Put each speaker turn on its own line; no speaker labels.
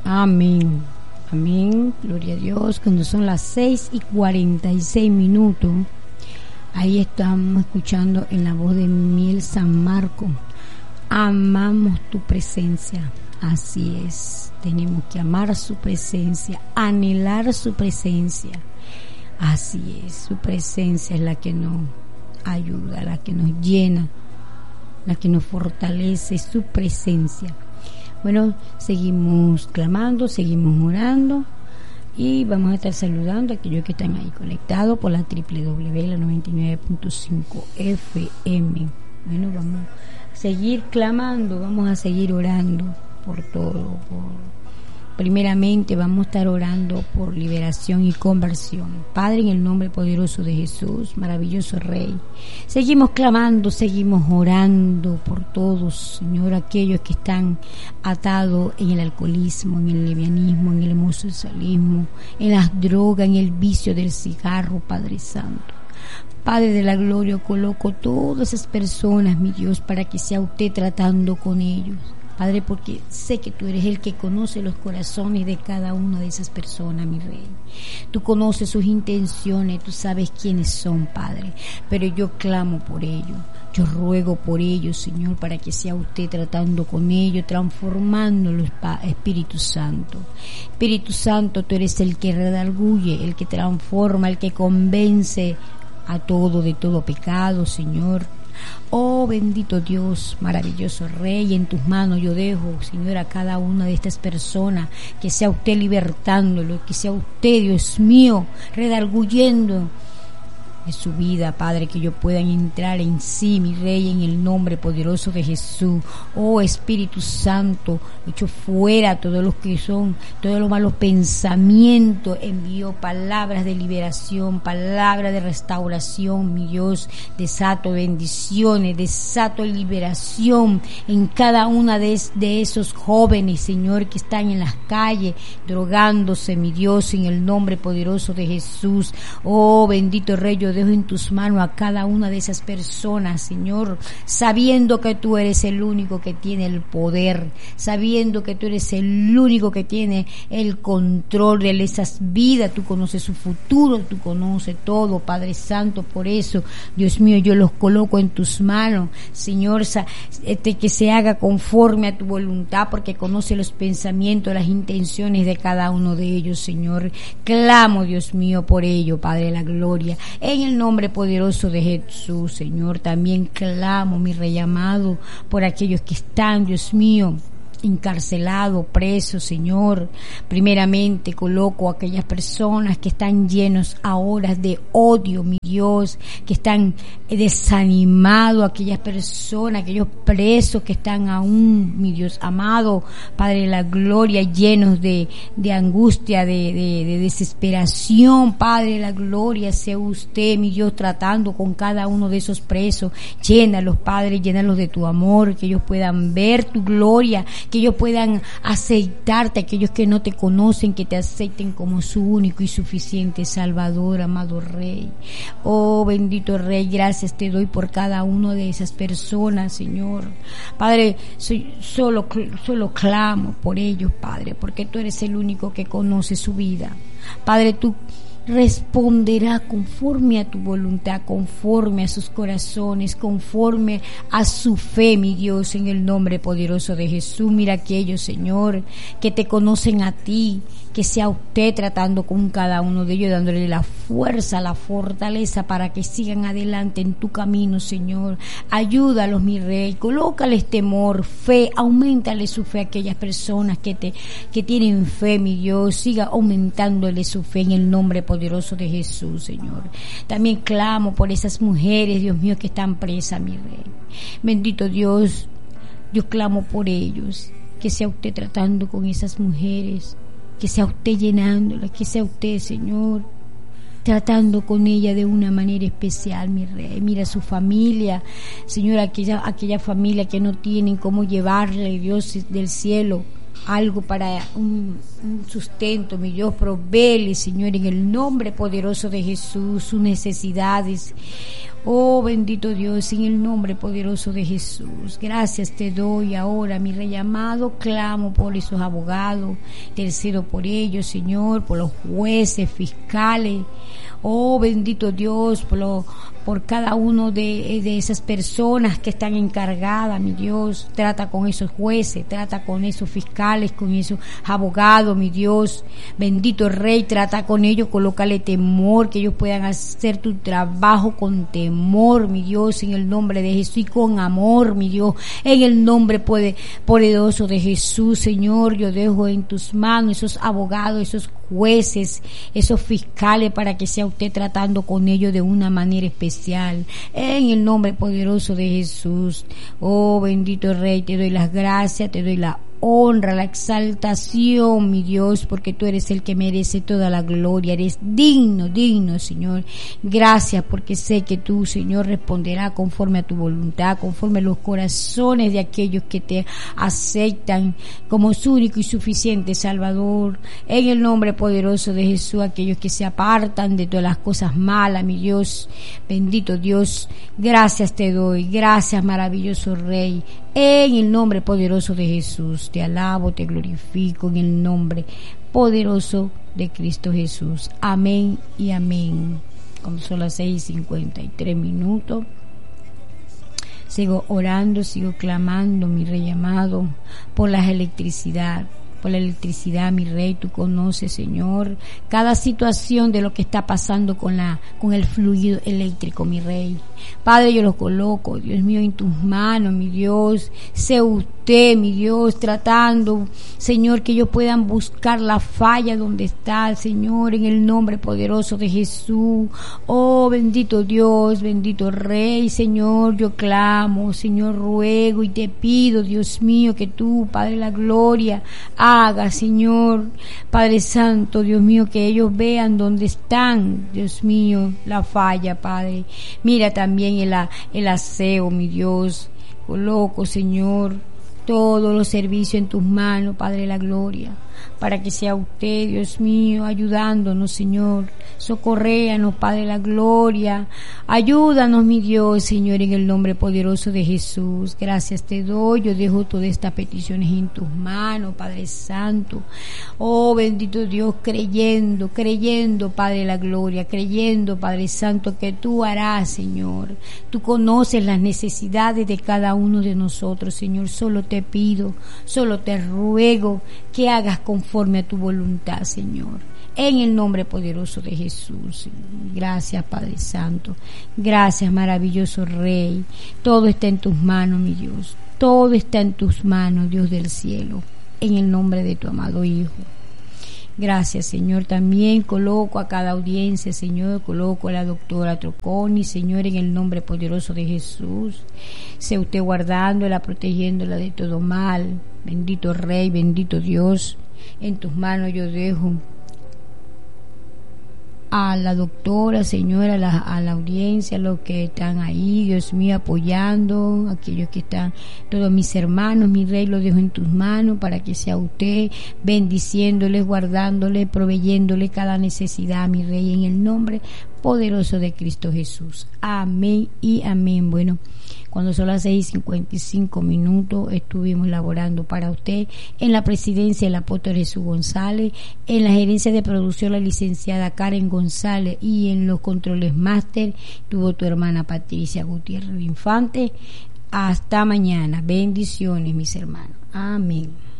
Amén. Amén. Gloria a Dios. Cuando son las 6:46, ahí estamos escuchando en la voz de Miel San Marco. Amamos tu presencia. Así es. Tenemos que amar su presencia, anhelar su presencia. Así es. Su presencia es la que nos ayuda, la que nos llena, la que nos fortalece. Su presencia. Bueno, seguimos clamando, seguimos orando y vamos a estar saludando a aquellos que están ahí conectados por la www, la 99.5 FM. Bueno, vamos a seguir clamando, vamos a seguir orando por todo. Primeramente vamos a estar orando por liberación y conversión. Padre, en el nombre poderoso de Jesús, maravilloso Rey, seguimos clamando, seguimos orando por todos, Señor, aquellos que están atados en el alcoholismo, en el lesbianismo, en el homosexualismo, en las drogas, en el vicio del cigarro, Padre Santo. Padre de la gloria, coloco todas esas personas, mi Dios, para que sea usted tratando con ellos. Padre, porque sé que tú eres el que conoce los corazones de cada una de esas personas, mi Rey. Tú conoces sus intenciones, tú sabes quiénes son, Padre. Pero yo clamo por ellos, yo ruego por ellos, Señor, para que sea usted tratando con ellos, transformándolos, Espíritu Santo. Espíritu Santo, tú eres el que redarguye, el que transforma, el que convence a todo de todo pecado, Señor. Oh bendito Dios, maravilloso Rey, en tus manos yo dejo, Señor, a cada una de estas personas, que sea usted libertándolo, que sea usted, Dios mío, redarguyendo de su vida, Padre, que ellos puedan entrar en sí, mi Rey, en el nombre poderoso de Jesús. Oh Espíritu Santo, echo fuera todos los que son, todos los malos pensamientos, envío palabras de liberación, palabras de restauración, mi Dios, desato bendiciones, desato liberación en cada una de esos jóvenes, Señor, que están en las calles drogándose, mi Dios, en el nombre poderoso de Jesús. Oh bendito Rey, yo dejo en tus manos a cada una de esas personas, Señor, sabiendo que tú eres el único que tiene el poder, sabiendo que tú eres el único que tiene el control de esas vidas. Tú conoces su futuro, tú conoces todo, Padre Santo. Por eso, Dios mío, yo los coloco en tus manos, Señor, que se haga conforme a tu voluntad, porque conoce los pensamientos, las intenciones de cada uno de ellos, Señor. Clamo, Dios mío, por ello, Padre de la gloria, en el nombre poderoso de Jesús, Señor. También clamo, mi Rey amado, por aquellos que están, Dios mío, encarcelados, presos, Señor. Primeramente coloco a aquellas personas que están llenos ahora de odio, mi Dios, que están desanimados, aquellas personas, aquellos presos que están aún, mi Dios amado, Padre de la gloria, llenos de angustia, de desesperación. Padre de la gloria, sea usted, mi Dios, tratando con cada uno de esos presos. Llénalos, Padre, llénalos de tu amor, que ellos puedan ver tu gloria, que ellos puedan aceptarte, aquellos que no te conocen, que te acepten como su único y suficiente Salvador, amado Rey. Oh bendito Rey, gracias te doy por cada uno de esas personas, Señor. Padre, solo clamo por ellos, Padre, porque tú eres el único que conoce su vida. Padre, tú responderá conforme a tu voluntad, conforme a sus corazones, conforme a su fe, mi Dios, en el nombre poderoso de Jesús. Mira aquellos, Señor, que te conocen a ti, que sea usted tratando con cada uno de ellos, dándole la fuerza, la fortaleza para que sigan adelante en tu camino, Señor. Ayúdalos, mi Rey, colócales temor, fe, auméntale su fe a aquellas personas que tienen fe, mi Dios. Siga aumentándole su fe en el nombre poderoso de Jesús, Señor. También clamo por esas mujeres, Dios mío, que están presas, mi Rey. Bendito Dios, yo clamo por ellos, que sea usted tratando con esas mujeres, que sea usted llenándolas, que sea usted, Señor, tratando con ella de una manera especial, mi Rey. Mira su familia, Señor, aquella familia que no tienen cómo llevarle, Dios del cielo, algo para un sustento, mi Dios, provéele, Señor, en el nombre poderoso de Sus necesidades. Oh bendito Dios, en el nombre poderoso de Jesús, gracias te doy ahora, mi Rey amado. Clamo por esos abogados, tercero por ellos, Señor, por los jueces, fiscales. Oh bendito Dios, por cada uno de esas personas que están encargadas, mi Dios. Trata con esos jueces, trata con esos fiscales, con esos abogados, mi Dios. Bendito Rey, trata con ellos, colócale temor, que ellos puedan hacer tu trabajo con temor, mi Dios, en el nombre de Jesús, y con amor, mi Dios, en el nombre poderoso de Jesús, Señor. Yo dejo en tus manos esos abogados, esos jueces, esos fiscales, para que sea usted tratando con ellos de una manera especial, en el nombre poderoso de Jesús. Oh bendito Rey, te doy las gracias, te doy la honra, la exaltación, mi Dios, porque tú eres el que merece toda la gloria. Eres digno, Señor. Gracias, porque sé que tú, Señor, responderás conforme a tu voluntad, conforme a los corazones de aquellos que te aceptan como su único y suficiente Salvador. En el nombre poderoso de Jesús, aquellos que se apartan de todas las cosas malas, mi Dios, bendito Dios, gracias te doy, gracias maravilloso Rey. En el nombre poderoso de Jesús, te alabo, te glorifico, en el nombre poderoso de Cristo Jesús. Amén y amén. Cuando son las 6:53, sigo orando, sigo clamando, mi Rey amado, por la electricidad, mi Rey. Tú conoces, Señor, cada situación de lo que está pasando con el fluido eléctrico, mi Rey. Padre, yo lo coloco, Dios mío, en tus manos, mi Dios. Sé usted, mi Dios, tratando, Señor, que ellos puedan buscar la falla donde está, Señor, en el nombre poderoso de Jesús. Oh, bendito Dios, bendito Rey, Señor, yo clamo, Señor, ruego y te pido, Dios mío, que tú, Padre de la gloria, haga, Señor, Padre Santo, Dios mío, que ellos vean dónde están, Dios mío, la falla, Padre. Mira también el aseo, mi Dios. Coloco, Señor, todos los servicios en tus manos, Padre de la gloria, para que sea usted, Dios mío, ayudándonos, Señor. Socorréanos, Padre de la gloria. Ayúdanos, mi Dios, Señor, en el nombre poderoso de Jesús. Gracias te doy. Yo dejo todas estas peticiones en tus manos, Padre Santo. Oh, bendito Dios, creyendo, Padre de la gloria, creyendo, Padre Santo, que tú harás, Señor. Tú conoces las necesidades de cada uno de nosotros, Señor. Solo te pido, solo te ruego que hagas conforme a tu voluntad, Señor. En el nombre poderoso de Jesús. Gracias, Padre Santo. Gracias, maravilloso Rey. Todo está en tus manos, mi Dios. Todo está en tus manos, Dios del cielo. En el nombre de tu amado Hijo. Gracias, Señor. También coloco a cada audiencia, Señor. Coloco a la doctora Troconi, Señor, en el nombre poderoso de Jesús. Sea usted guardándola, protegiéndola de todo mal. Bendito Rey, bendito Dios. En tus manos yo dejo a la doctora, Señor, a la audiencia, los que están ahí, Dios mío, apoyando, aquellos que están, todos mis hermanos, mi Rey, los dejo en tus manos para que sea usted bendiciéndoles, guardándoles, proveyéndoles cada necesidad, mi Rey, en el nombre poderoso de Cristo Jesús. Amén y amén. Bueno, cuando son las 6:55, estuvimos laborando para usted en la presidencia el apóstol Jesús González, en la gerencia de producción la licenciada Karen González, y en los controles máster tuvo tu hermana Patricia Gutiérrez Infante. Hasta mañana. Bendiciones, mis hermanos. Amén.